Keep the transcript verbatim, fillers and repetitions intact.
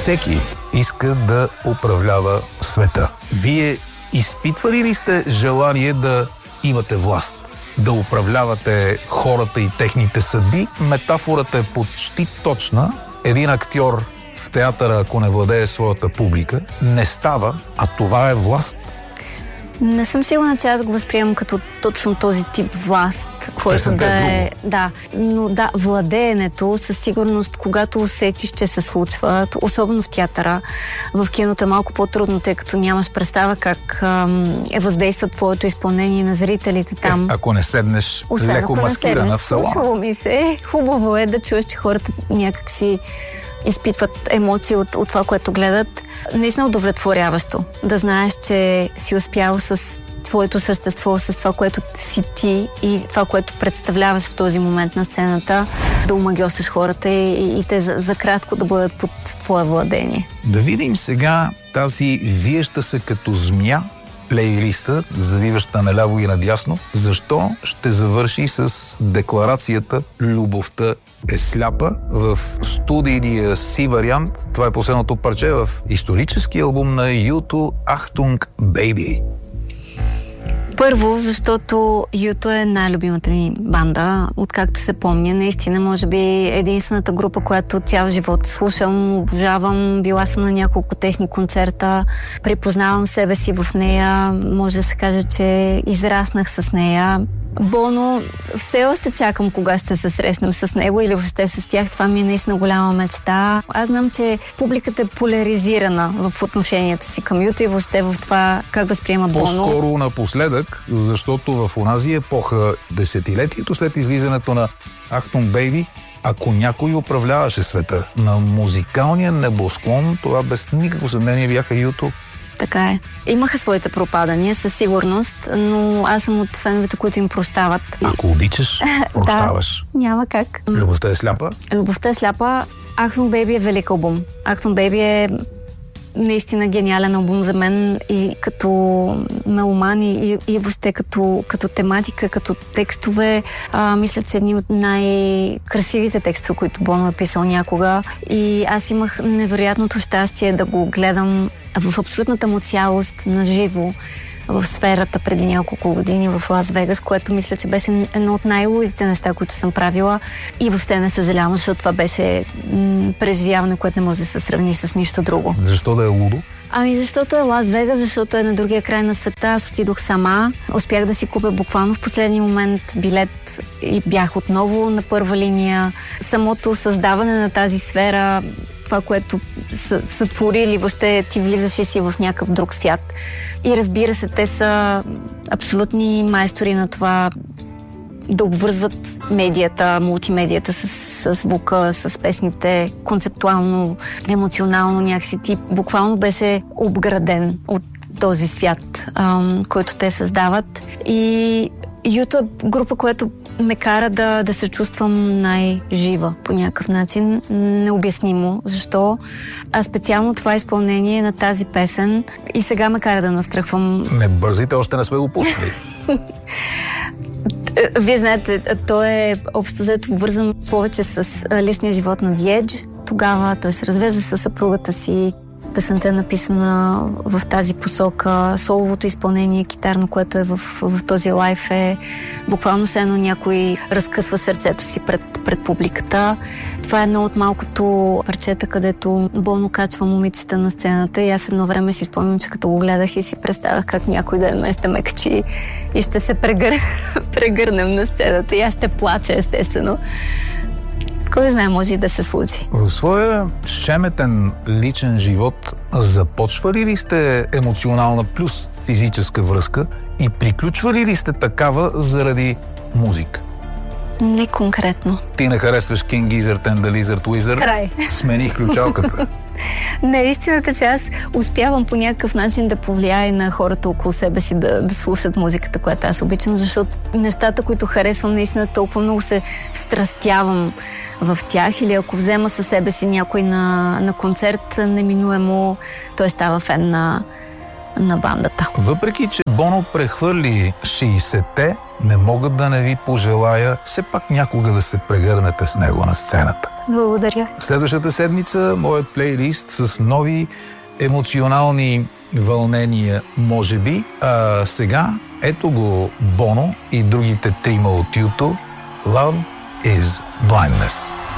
всеки иска да управлява света. Вие изпитвали ли сте желание да имате власт? Да управлявате хората и техните съдби? Метафората е почти точна. Един актьор в театъра, ако не владее своята публика, не става, а това е власт. Не съм сигурна, че аз го възприемам като точно този тип власт, който да е... Да, но да, владеенето със сигурност, когато усетиш, че се случва, особено в театъра, в киното е малко по-трудно, тъй като нямаш представа как ам, е въздейства твоето изпълнение на зрителите там. Е, ако не седнеш Освен, леко маскирана в салона. Случва ми се. Хубаво е да чуеш, че хората някакси изпитват емоции от, от това, което гледат. Наистина удовлетворяващо. Да знаеш, че си успял с твоето същество, с това, което си ти и това, което представляваш в този момент на сцената, да омагьосаш хората и, и те за, за кратко да бъдат под твое владение. Да видим сега тази виеща се като змия плейлиста, завиваща наляво и надясно. Защо ще завърши с декларацията "Любовта е сляпа" в студийния си вариант. Това е последното парче в исторически албум на ю ту "Achtung Baby". Първо, защото ю ту е най-любимата ми банда, откакто се помня. Наистина, може би единствената група, която цял живот слушам, обожавам. Била съм на няколко техни концерта, припознавам себе си в нея. Може да се каже, че израснах с нея. Боно, все още чакам кога ще се срещнем с него или въобще с тях. Това ми е наистина голяма мечта. Аз знам, че публиката е поляризирана в отношенията си към ю ту и въобще в това как възприема Боно. По-скоро напоследък, защото в онази епоха, десетилетието след излизането на Achtung Baby, ако някой управляваше света на музикалния небосклон, това без никакво съмнение бяха ю ту. Така е. Имаха своите пропадания, със сигурност, но аз съм от феновете, които им прощават. Ако обичаш, прощаваш. Да, няма как. Любовта е сляпа? Любовта е сляпа. Achtung Baby е велик албум. Achtung Baby е наистина гениален албум за мен и като меломан и, и въобще като, като тематика, като текстове. А, мисля, че едни от най-красивите текстове, които Боно е писал някога. И аз имах невероятното щастие да го гледам в абсолютната му цялост на живо в сферата преди няколко години в Лас Вегас, което мисля, че беше едно от най-лудите неща, които съм правила и въобще не съжалявам, защото това беше м- преживяване, което не може да се сравни с нищо друго. Защо да е лудо? Ами защото е Лас Вегас, защото е на другия край на света. Аз отидох сама. Успях да си купя буквално в последния момент билет и бях отново на първа линия. Самото създаване на тази сфера, това, което са, са творили, въобще ти влизаш и си в някакъв друг свят. И разбира се, те са абсолютни майстори на това да обвързват медията, мултимедията с, с звука, с песните, концептуално, емоционално някакси. Ти буквално беше обграден от този свят, ам, който те създават. И ю ту е група, която ме кара да, да се чувствам най-жива по някакъв начин. Необяснимо защо. А специално това изпълнение на тази песен и сега ме кара да настръхвам. Не бързите, още не сме го пуснали. Вие знаете, той е общо взето обвързан повече с личния живот на The Edge. Тогава той се развежда със съпругата си. Песента е написана в тази посока. Соловото изпълнение, китарно, което е в, в този лайф е буквално се едно някой разкъсва сърцето си пред, пред публиката. Това е едно от малкото парчета, където Боно качва момичета на сцената и аз едно време си спомням, че като го гледах и си представях как някой ден ме ще ме качи и ще се прегър... прегърнем на сцената и аз ще плача, естествено. Кой знае, може и да се случи. В своя шеметен личен живот започвали ли сте емоционална плюс физическа връзка и приключвали ли сте такава заради музика? Не конкретно. Ти не харесваш King Gizzard and the Lizard Wizard? Край. Смених ключалката. Не, истината, че аз успявам по някакъв начин да повлияя на хората около себе си да, да слушат музиката, която аз обичам, защото нещата, които харесвам, наистина толкова много се встрастявам в тях. Или ако взема със себе си някой на, на концерт, неминуемо той става фен на, на бандата. Въпреки че Боно прехвърли шейсетте, не мога да не ви пожелая все пак някога да се прегърнете с него на сцената. Благодаря. Следващата седмица моят плейлист с нови емоционални вълнения, може би. А сега ето го Боно и другите трима от YouTube. Love is Blindness.